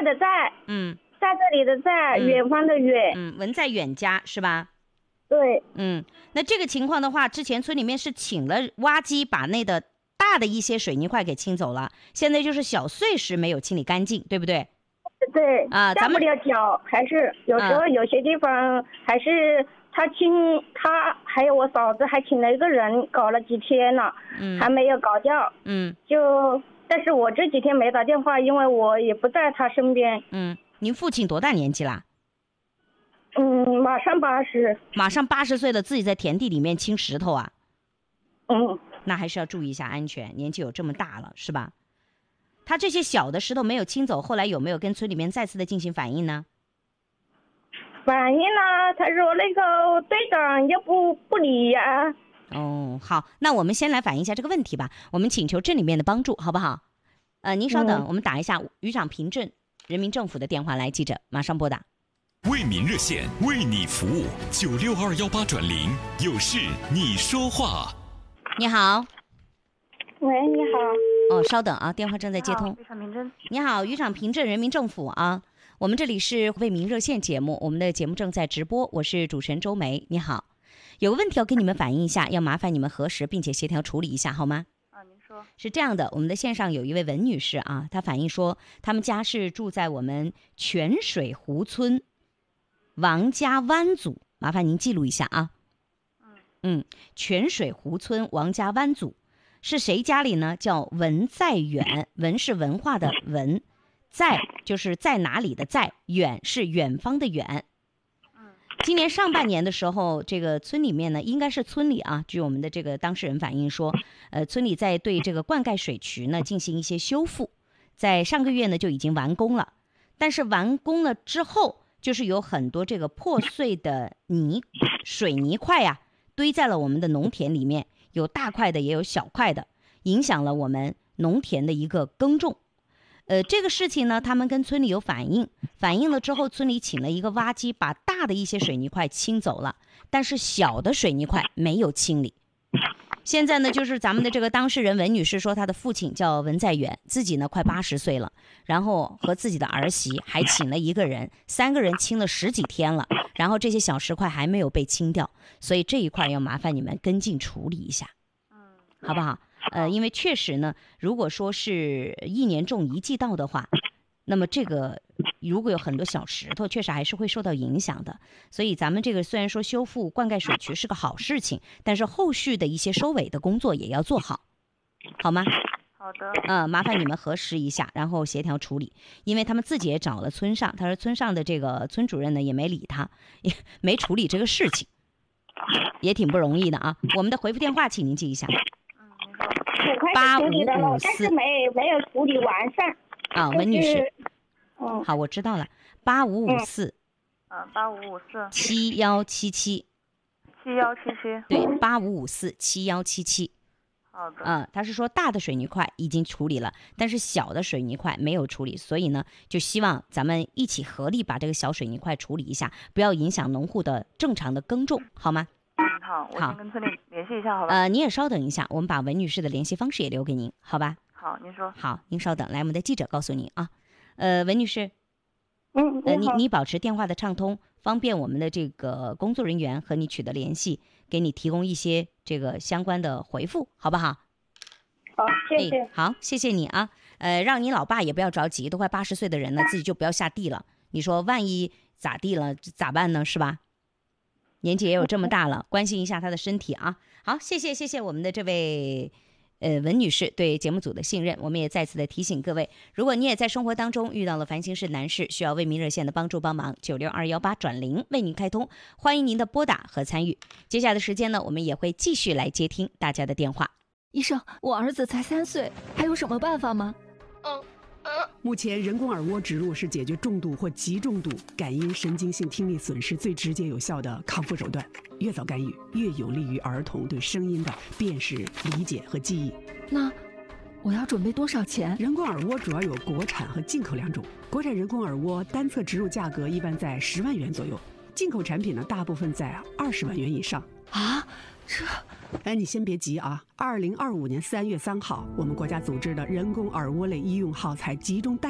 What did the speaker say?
的在，在这里的在，远方的远， 文在远家是吧？ 对， 那这个情况的话，之前村里面是请了挖机把那的大的一些水泥块给清走了，现在就是小碎石没有清理干净，对不对？ 对啊， 下不了脚，还是有时候有些地方还是他还有我嫂子还请了一个人搞了几天了，还没有搞掉，但是我这几天没打电话，因为我也不在他身边。 您父亲多大年纪啦？ 马上80。 马上80岁了，自己在田地里面清石头啊？那还是要注意一下安全，年纪有这么大了是吧？他这些小的石头没有清走，后来有没有跟村里面再次的进行反映呢？ 反映了，他说那个队长也不理呀。 好，那我们先来反映一下这个问题吧，我们请求镇里面的帮助好不好？您稍等，我们打一下渔场平镇人民政府的电话来，记者马上拨打。 为民热线为你服务，96218转0，有事你说话。 你好。 喂，你好。 稍等啊，电话正在接通。 渔场平镇。 你好，渔场平镇人民政府啊，我们这里是为民热线节目，我们的节目正在直播，我是主持人周梅。你好，有个问题要跟你们反映一下，要麻烦你们核实并且协调处理一下好吗？ 您说。 是这样的，我们的线上有一位文女士啊，她反映说他们家是住在我们泉水湖村王家湾组，麻烦您记录一下啊。泉水湖村王家湾组是谁家里呢？叫文在远，文是文化的文，在就是在哪里的在，远是远方的远。今年上半年的时候，这个村里面呢，应该是村里啊，据我们的这个当事人反映说，村里在对这个灌溉水渠呢进行一些修复，在上个月呢就已经完工了，但是完工了之后，就是有很多这个破碎的水泥块呀，堆在了我们的农田里面，有大块的也有小块的，影响了我们农田的一个耕种。这个事情呢，他们跟村里有反映了之后，村里请了一个挖机把大的一些水泥块清走了，但是小的水泥块没有清理。现在呢，就是咱们的这个当事人文女士说，她的父亲叫文在远，自己呢快80岁了，然后和自己的儿媳还请了一个人，3个人清了10几天了，然后这些小石块还没有被清掉，所以这一块要麻烦你们跟进处理一下，好不好？因为确实呢，如果说是1年种1季稻的话，那么这个如果有很多小石头，确实还是会受到影响的。所以咱们这个虽然说修复灌溉水渠是个好事情，但是后续的一些收尾的工作也要做好，好吗？ 好的。 麻烦你们核实一下，然后协调处理。因为他们自己也找了村上，他说村上的这个村主任呢也没理他，也没处理这个事情，也挺不容易的啊。我们的回复电话请您记一下。8554， 但是没有处理完善。 文女士。好，我知道了。8554。 8554。 7177。 7177。 对，85547177。 好的。 他是说大的水泥块已经处理了，但是小的水泥块没有处理，所以呢，就希望咱们一起合力把这个小水泥块处理一下，不要影响农户的正常的耕种，好吗？ 好，我先跟村里联系一下，好吧？ 你也稍等一下，我们把文女士的联系方式也留给您，好吧？ 好，您说。 好，您稍等，来，我们的记者告诉您啊。文女士，你保持电话的畅通，方便我们的这个工作人员和你取得联系，给你提供一些这个相关的回复，好不好？ 好，谢谢。 好，谢谢你啊。让你老爸也不要着急，都快80岁的人了，自己就不要下地了。你说万一咋地了咋办呢？是吧？年纪也有这么大了，关心一下他的身体啊。好，谢谢我们的这位文女士对节目组的信任，我们也再次的提醒各位，如果你也在生活当中遇到了烦心事难事，需要为民热线的帮助帮忙，96218转0为您开通，欢迎您的拨打和参与。接下来的时间呢，我们也会继续来接听大家的电话。 医生，我儿子才3岁，还有什么办法吗？ 目前人工耳蜗植入是解决重度或极重度感音神经性听力损失最直接有效的康复手段。越早干预，越有利于儿童对声音的辨识、理解和记忆。 那我要准备多少钱？ 人工耳蜗主要有国产和进口2种。国产人工耳蜗单侧植入价格一般在10万元左右，进口产品呢大部分在20万元以上。 啊，这…… 哎，你先别急啊！2025年3月3号，我们国家组织的人工耳蜗类医用耗材集中